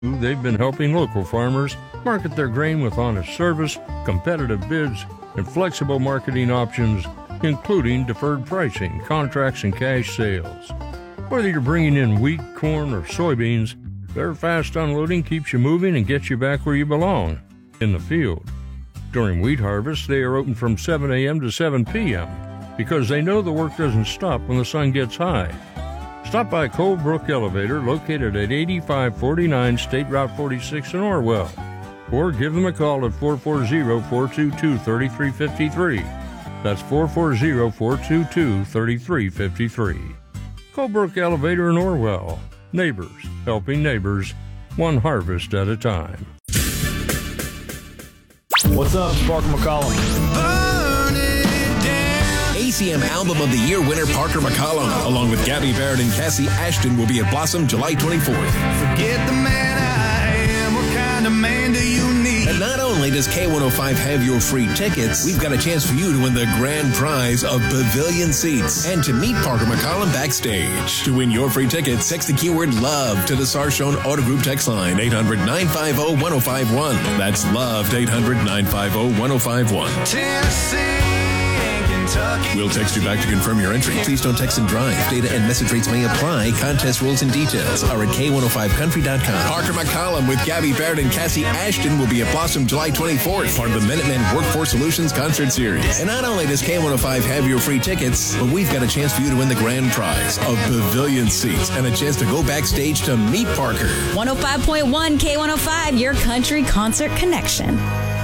They've been helping local farmers market their grain with honest service, competitive bids, and flexible marketing options, including deferred pricing, contracts, and cash sales. Whether you're bringing in wheat, corn, or soybeans, their fast unloading keeps you moving and gets you back where you belong, in the field. During wheat harvest, they are open from 7 a.m. to 7 p.m. because they know the work doesn't stop when the sun gets high. Stop by Coldbrook Elevator, located at 8549 State Route 46 in Orwell, or give them a call at 440-422-3353. That's 440-422-3353. Coldbrook Elevator in Orwell. Neighbors helping neighbors, one harvest at a time. What's up, Parker McCollum? ACM Album of the Year winner Parker McCollum, along with Gabby Barrett and Cassie Ashton, will be at Blossom July 24th. Forget the man I am, what kind of man do you need? And not only does K105 have your free tickets, we've got a chance for you to win the grand prize of pavilion seats and to meet Parker McCollum backstage. To win your free tickets, text the keyword LOVE to the Sarshone Auto Group text line 800-950-1051. That's LOVE to 800-950-1051. Tennessee. We'll text you back to confirm your entry. Please don't text and drive. Data and message rates may apply. Contest rules and details are at K105country.com. Parker McCollum with Gabby Barrett and Cassie Ashton will be at Blossom July 24th, part of the Minutemen Workforce Solutions Concert Series. And not only does K105 have your free tickets, but we've got a chance for you to win the grand prize of pavilion seats and a chance to go backstage to meet Parker. 105.1 K105, your country concert connection.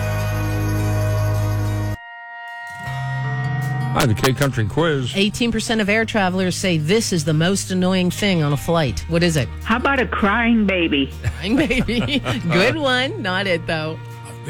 Hi, the K-Country Quiz. 18% of air travelers say this is the most annoying thing on a flight. What is it? How about a crying baby? Crying baby. Good one. Not it, though.